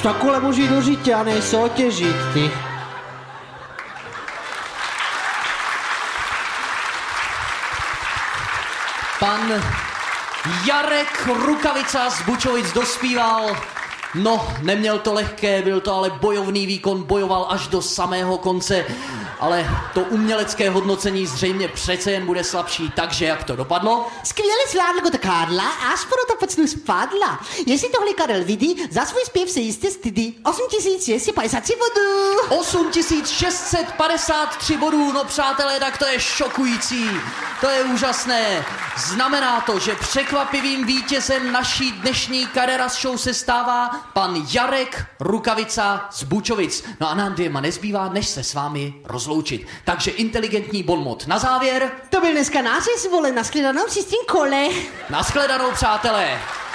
Čakule můžu jít do žitě a nej soutěžit, ty. Pan Jarek Rukavica z Bučovic dospíval. No, neměl to lehké, byl to ale bojovný výkon, bojoval až do samého konce, ale to umělecké hodnocení zřejmě přece jen bude slabší, takže jak to dopadlo? Skvěle zvládla to Karla, až pro to pocnu spadla. Jestli tohle Karel vidí, za svůj zpěv se jistě stydí. 8653 bodů. 8653 bodů, no přátelé, tak to je šokující. To je úžasné. Znamená to, že překvapivým vítězem naší dnešní Carreras Show se stává pan Jarek Rukavica z Bučovic. No a nám dvěma nezbývá, než se s vámi rozloučit. Takže inteligentní bonmot na závěr. To byl dneska nářez, vole, nashledanou příštím kole. Nashledanou, přátelé.